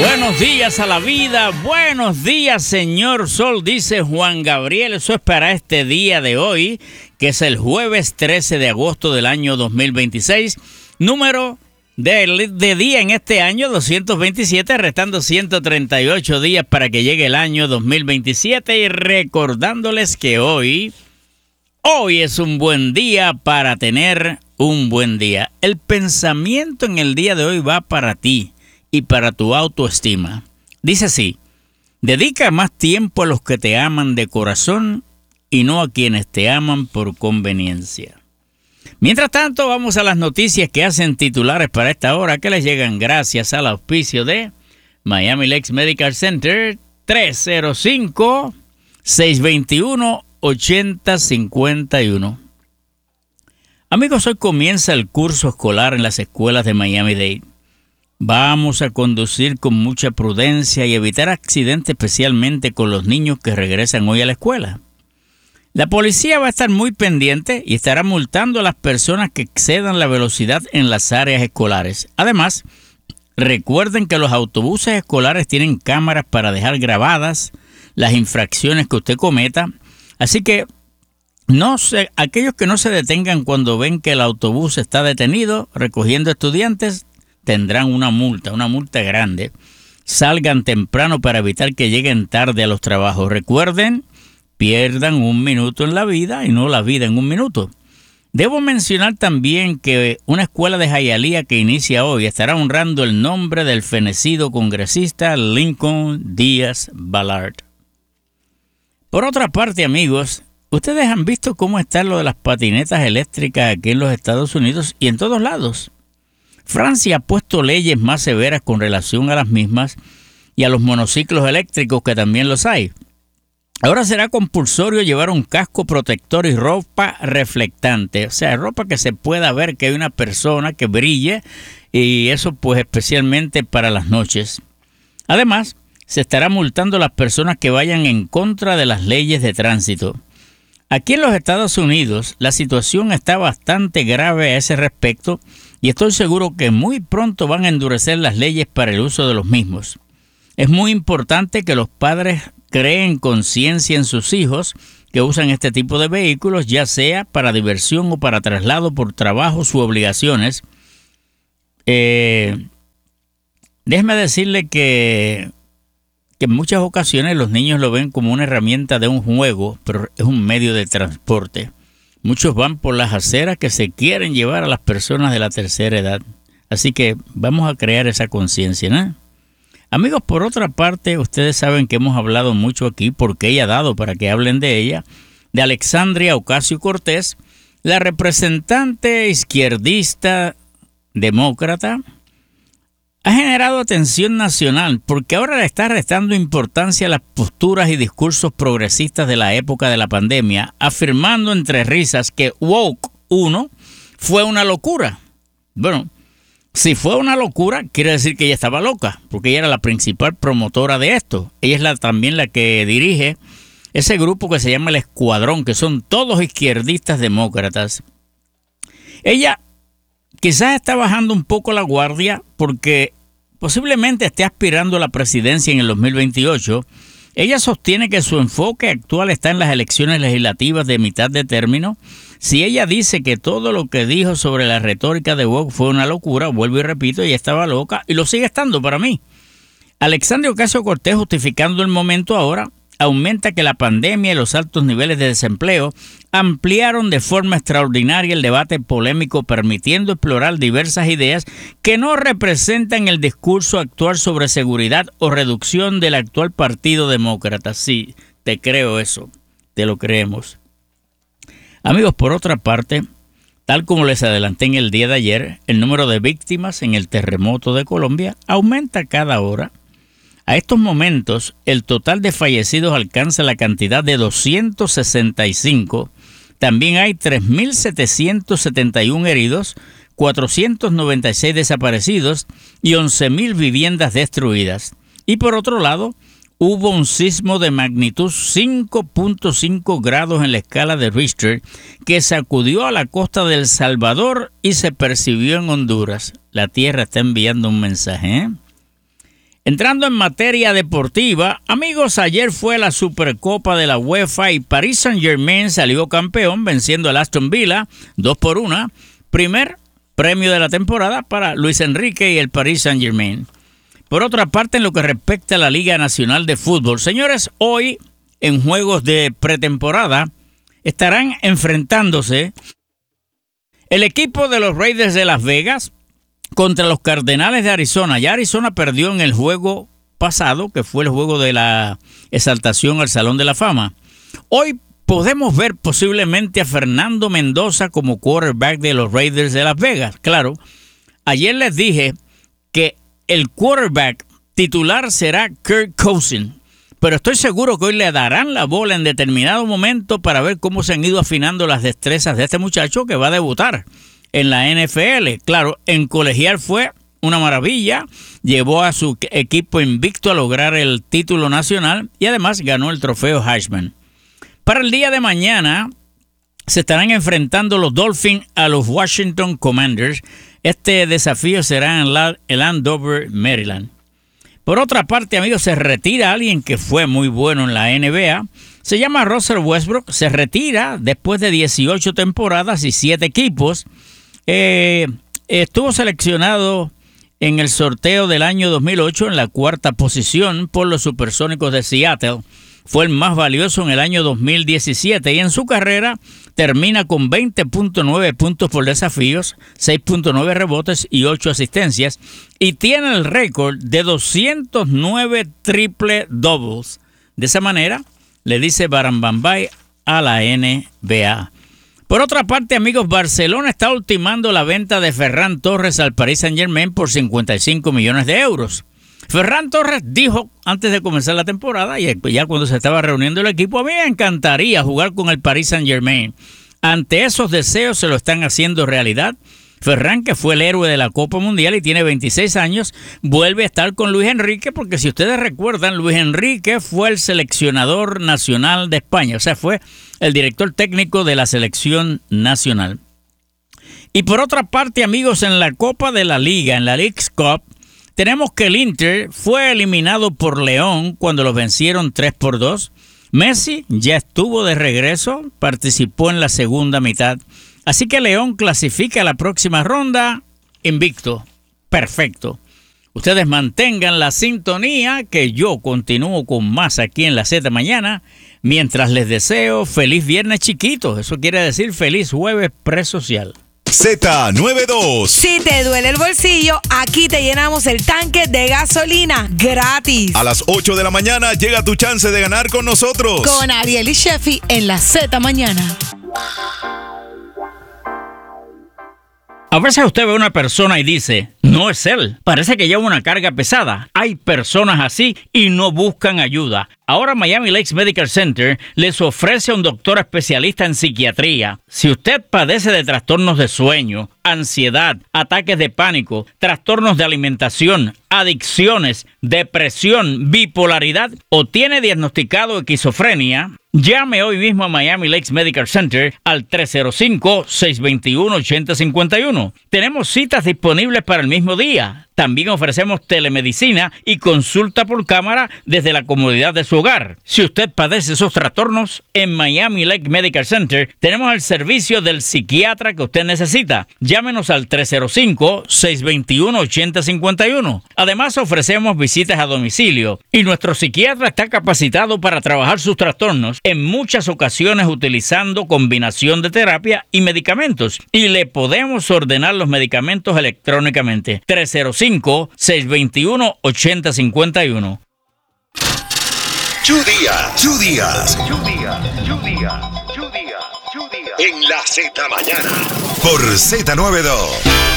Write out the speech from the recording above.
Buenos días a la vida, buenos días señor Sol, dice Juan Gabriel. Eso es para este día de hoy, que es el jueves 13 de agosto del año 2026, número de día en este año 227, restando 138 días para que llegue el año 2027 y recordándoles que hoy es un buen día para tener un buen día. El pensamiento en el día de hoy va para ti y para tu autoestima. Dice así: dedica más tiempo a los que te aman de corazón y no a quienes te aman por conveniencia. Mientras tanto, vamos a las noticias que hacen titulares para esta hora, que les llegan gracias al auspicio de Miami Lakes Medical Center, 305-621-8051. Amigos, hoy comienza el curso escolar en las escuelas de Miami-Dade. Vamos a conducir con mucha prudencia y evitar accidentes, especialmente con los niños que regresan hoy a la escuela. La policía va a estar muy pendiente y estará multando a las personas que excedan la velocidad en las áreas escolares. Además, recuerden que los autobuses escolares tienen cámaras para dejar grabadas las infracciones que usted cometa. Así que aquellos que no se detengan cuando ven que el autobús está detenido recogiendo estudiantes, tendrán una multa grande. Salgan temprano para evitar que lleguen tarde a los trabajos. Recuerden, pierdan un minuto en la vida y no la vida en un minuto. Debo mencionar también que una escuela de Hialeah que inicia hoy estará honrando el nombre del fenecido congresista Lincoln Díaz Ballard. Por otra parte, amigos, ustedes han visto cómo está lo de las patinetas eléctricas aquí en los Estados Unidos y en todos lados. Francia ha puesto leyes más severas con relación a las mismas y a los monociclos eléctricos, que también los hay. Ahora será compulsorio llevar un casco protector y ropa reflectante, o sea, ropa que se pueda ver que hay una persona que brille, y eso pues especialmente para las noches. Además, se estará multando a las personas que vayan en contra de las leyes de tránsito. Aquí en los Estados Unidos la situación está bastante grave a ese respecto y estoy seguro que muy pronto van a endurecer las leyes para el uso de los mismos. Es muy importante que los padres creen conciencia en sus hijos que usan este tipo de vehículos, ya sea para diversión o para traslado por trabajos u obligaciones. Déjeme decirle que en muchas ocasiones los niños lo ven como una herramienta de un juego, pero es un medio de transporte. Muchos van por las aceras que se quieren llevar a las personas de la tercera edad. Así que vamos a crear esa conciencia, ¿no? Amigos, por otra parte, ustedes saben que hemos hablado mucho aquí, porque ella ha dado para que hablen de ella, de Alexandria Ocasio-Cortez, la representante izquierdista demócrata. Ha generado atención nacional porque ahora le está restando importancia a las posturas y discursos progresistas de la época de la pandemia, afirmando entre risas que Woke 1 fue una locura. Bueno, si fue una locura, quiere decir que ella estaba loca, porque ella era la principal promotora de esto. Ella es también la que dirige ese grupo que se llama el Escuadrón, que son todos izquierdistas demócratas. Ella quizás está bajando un poco la guardia porque posiblemente esté aspirando a la presidencia en el 2028. Ella sostiene que su enfoque actual está en las elecciones legislativas de mitad de término. Si ella dice que todo lo que dijo sobre la retórica de Woke fue una locura, vuelvo y repito, ella estaba loca y lo sigue estando para mí. Alexandria Ocasio-Cortez, justificando el momento ahora, aumenta que la pandemia y los altos niveles de desempleo ampliaron de forma extraordinaria el debate polémico, permitiendo explorar diversas ideas que no representan el discurso actual sobre seguridad o reducción del actual Partido Demócrata. Sí, te creo eso, te lo creemos. Amigos, por otra parte, tal como les adelanté en el día de ayer, el número de víctimas en el terremoto de Colombia aumenta cada hora. A estos momentos, el total de fallecidos alcanza la cantidad de 265. También hay 3.771 heridos, 496 desaparecidos y 11.000 viviendas destruidas. Y por otro lado, hubo un sismo de magnitud 5.5 grados en la escala de Richter que sacudió a la costa de El Salvador y se percibió en Honduras. La Tierra está enviando un mensaje, ¿eh? Entrando en materia deportiva, amigos, ayer fue la Supercopa de la UEFA y Paris Saint-Germain salió campeón venciendo al Aston Villa 2-1. Primer premio de la temporada para Luis Enrique y el Paris Saint-Germain. Por otra parte, en lo que respecta a la Liga Nacional de Fútbol, señores, hoy en juegos de pretemporada estarán enfrentándose el equipo de los Raiders de Las Vegas contra los Cardenales de Arizona. Ya Arizona perdió en el juego pasado, que fue el juego de la exaltación al Salón de la Fama. Hoy podemos ver posiblemente a Fernando Mendoza como quarterback de los Raiders de Las Vegas. Claro, ayer les dije que el quarterback titular será Kirk Cousins, pero estoy seguro que hoy le darán la bola en determinado momento para ver cómo se han ido afinando las destrezas de este muchacho que va a debutar en la NFL. Claro, en colegial fue una maravilla, llevó a su equipo invicto a lograr el título nacional y además ganó el trofeo Heisman. Para el día de mañana se estarán enfrentando los Dolphins a los Washington Commanders. Este desafío será en Andover, Maryland. Por otra parte, amigos, se retira alguien que fue muy bueno en la NBA. Se llama Russell Westbrook. Se retira después de 18 temporadas y 7 equipos. Estuvo seleccionado en el sorteo del año 2008 en la 4ª posición por los Supersónicos de Seattle. Fue el más valioso en el año 2017 y en su carrera termina con 20.9 puntos por desafíos, 6.9 rebotes y 8 asistencias y tiene el récord de 209 triple doubles. De esa manera le dice Barambambay a la NBA. Por otra parte, amigos, Barcelona está ultimando la venta de Ferran Torres al Paris Saint-Germain por 55 millones de euros. Ferran Torres dijo antes de comenzar la temporada, y ya cuando se estaba reuniendo el equipo, a mí me encantaría jugar con el Paris Saint-Germain. Ante esos deseos se lo están haciendo realidad. Ferran, que fue el héroe de la Copa Mundial y tiene 26 años, vuelve a estar con Luis Enrique, porque si ustedes recuerdan, Luis Enrique fue el seleccionador nacional de España, o sea, fue el director técnico de la selección nacional. Y por otra parte, amigos, en la Copa de la Liga, en la Leagues Cup, tenemos que el Inter fue eliminado por León cuando los vencieron 3-2. Messi ya estuvo de regreso, participó en la segunda mitad. Así que León clasifica a la próxima ronda invicto. Perfecto. Ustedes mantengan la sintonía, que yo continúo con más aquí en la Z Mañana, mientras les deseo feliz viernes chiquito. Eso quiere decir feliz jueves presocial. Z92. Si te duele el bolsillo, aquí te llenamos el tanque de gasolina gratis. A las 8 de la mañana llega tu chance de ganar con nosotros. Con Ariel y Sheffy en la Z Mañana. A veces usted ve a una persona y dice, no es él, parece que lleva una carga pesada. Hay personas así y no buscan ayuda. Ahora Miami Lakes Medical Center les ofrece a un doctor especialista en psiquiatría. Si usted padece de trastornos de sueño, ansiedad, ataques de pánico, trastornos de alimentación, adicciones, depresión, bipolaridad o tiene diagnosticado esquizofrenia, llame hoy mismo a Miami Lakes Medical Center al 305-621-8051. Tenemos citas disponibles para el mismo día. También ofrecemos telemedicina y consulta por cámara desde la comodidad de su hogar. Si usted padece esos trastornos, en Miami Lakes Medical Center tenemos el servicio del psiquiatra que usted necesita. Llámenos al 305-621-8051. Además, ofrecemos visitas a domicilio y nuestro psiquiatra está capacitado para trabajar sus trastornos, en muchas ocasiones utilizando combinación de terapia y medicamentos. Y le podemos ordenar los medicamentos electrónicamente. 305-621-8051. Díaz. En la Z Mañana. Por Z92.